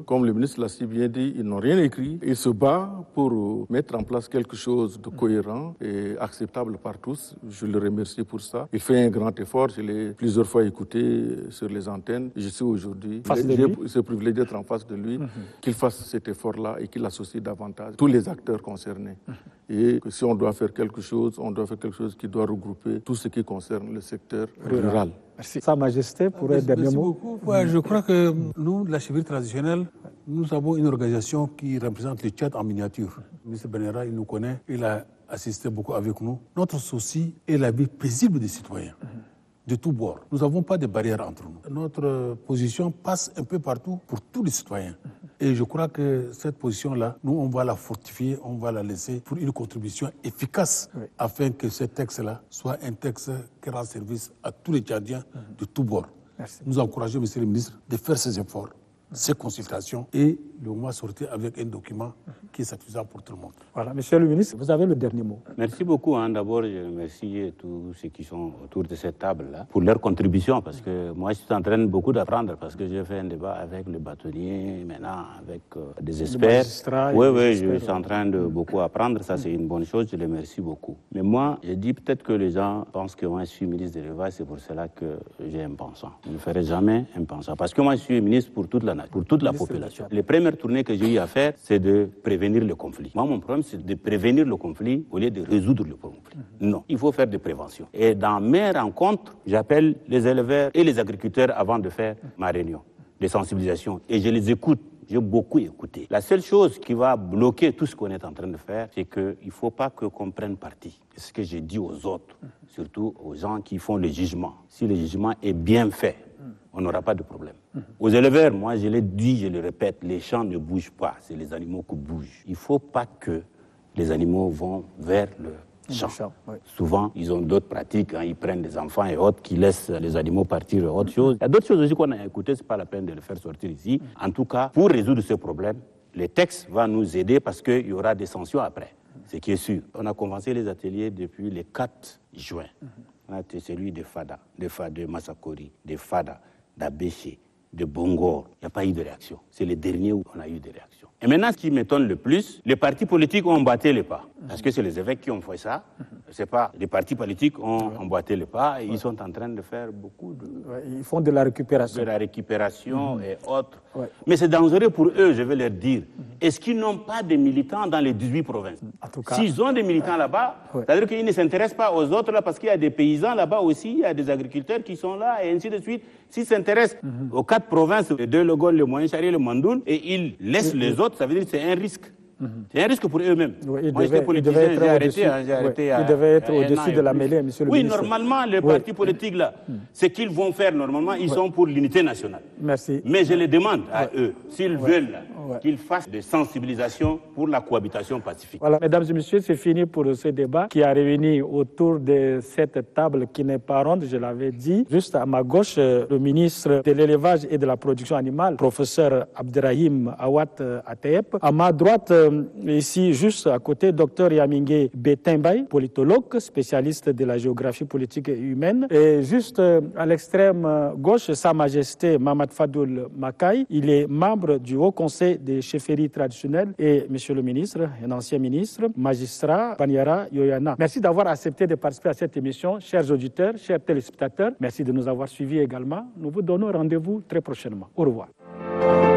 comme le ministre l'a si bien dit, ils n'ont rien écrit. Ils se battent pour mettre en place quelque chose de cohérent et acceptable par tous. Je le remercie pour ça. Il fait un grand effort. Je l'ai plusieurs fois écouté sur les antennes. Je suis aujourd'hui, j'ai ce privilège d'être en face de lui, qu'il fasse cet effort-là et qu'il associe davantage tous les acteurs concernés. Et que si on doit faire quelque chose, on doit faire quelque chose qui doit regrouper tout ce qui concerne le secteur rural. Merci. Sa Majesté, pour un dernier mot. Beaucoup. Ouais, je crois que nous, de la cheville traditionnelle, nous avons une organisation qui représente le Tchad en miniature. M. Benera, il nous connaît, il a assisté beaucoup avec nous. Notre souci est la vie paisible des citoyens. De tous bords. Nous n'avons pas de barrières entre nous. Notre position passe un peu partout pour tous les citoyens. Et je crois que cette position-là, nous, on va la fortifier, on va la laisser pour une contribution efficace afin que ce texte-là soit un texte qui rend service à tous les Tchadiens de tous bords. Merci. Nous encourageons, Monsieur le ministre, de faire ces efforts, ces consultations et le mois sortir avec un document qui est satisfaisant pour tout le monde. Voilà, Monsieur le ministre, vous avez le dernier mot. Merci beaucoup. D'abord, je remercie tous ceux qui sont autour de cette table-là pour leur contribution, parce que moi, je suis en train beaucoup d'apprendre, parce que j'ai fait un débat avec le bâtonnier, maintenant avec des experts. Oui, je suis en train de beaucoup apprendre. Ça, c'est une bonne chose. Je les remercie beaucoup. Mais moi, je dis peut-être que les gens pensent que moi, je suis ministre de l'élevage. C'est pour cela que j'ai un pensant. Je ne ferai jamais un pensant, parce que moi, je suis ministre pour toute la nation, pour toute la population. Les premières tournées que j'ai eu à faire, c'est de prévenir le conflit. Moi, mon problème, c'est de prévenir le conflit au lieu de résoudre le conflit. Non, il faut faire des préventions. Et dans mes rencontres, j'appelle les éleveurs et les agriculteurs avant de faire ma réunion de sensibilisation. Et je les écoute. J'ai beaucoup écouté. La seule chose qui va bloquer tout ce qu'on est en train de faire, c'est qu'il ne faut pas qu'on prenne parti. C'est ce que j'ai dit aux autres, surtout aux gens qui font le jugement. Si le jugement est bien fait, on n'aura pas de problème. Aux éleveurs, moi je l'ai dit, je le répète, les champs ne bougent pas, c'est les animaux qui bougent. Il ne faut pas que les animaux vont vers le champ. Souvent, ils ont d'autres pratiques, ils prennent des enfants et autres qui laissent les animaux partir et autre chose. Il y a d'autres choses aussi qu'on a écoutées, ce n'est pas la peine de les faire sortir ici. En tout cas, pour résoudre ce problème, le texte va nous aider parce qu'il y aura des sanctions après, ce qui est sûr. On a commencé les ateliers depuis le 4 juin. On a été celui de Fada, de Massakori, de Fada, d'Abéché, de Bongor. Il n'y a pas eu de réaction. C'est le dernier où on a eu des réactions. Et maintenant, ce qui m'étonne le plus, les partis politiques ont emboîté les pas. Parce que c'est les évêques qui ont fait ça. C'est pas les partis politiques ont emboîté les pas. Et ils sont en train de faire beaucoup de... Ils font de la récupération. De la récupération et autres. Mais c'est dangereux pour eux, je vais leur dire. Est-ce qu'ils n'ont pas de militants dans les 18 provinces? En tout cas, s'ils ont des militants là-bas, c'est-à-dire qu'ils ne s'intéressent pas aux autres là, parce qu'il y a des paysans là-bas aussi, il y a des agriculteurs qui sont là, et ainsi de suite. S'ils s'intéressent aux 4 provinces, les 2 Logol, le Moyen-Chari, le Mandoul, et ils laissent les autres, ça veut dire que c'est un risque. C'est un risque pour eux-mêmes. Moi, j'étais politicien, j'ai arrêté. Ils devaient être au-dessus de la mêlée, monsieur le ministre. Oui, normalement, les partis politiques, là, ce qu'ils vont faire, normalement, ils sont pour l'unité nationale. Merci. Mais je les demande à eux, s'ils veulent, qu'ils fassent des sensibilisations pour la cohabitation pacifique. Voilà, mesdames et messieurs, c'est fini pour ce débat qui a réuni autour de cette table qui n'est pas ronde, je l'avais dit. Juste à ma gauche, le ministre de l'élevage et de la production animale, professeur Abderrahim Awad Atayep. À ma droite, ici, juste à côté, docteur Yamingue Betimbaye, politologue, spécialiste de la géographie politique et humaine. Et juste à l'extrême gauche, Sa Majesté Mamad Fadoul Makaï. Il est membre du Haut Conseil des chefferies traditionnelles et, monsieur le ministre, un ancien ministre, magistrat Banyara Yoyana. Merci d'avoir accepté de participer à cette émission, chers auditeurs, chers téléspectateurs. Merci de nous avoir suivis également. Nous vous donnons rendez-vous très prochainement. Au revoir.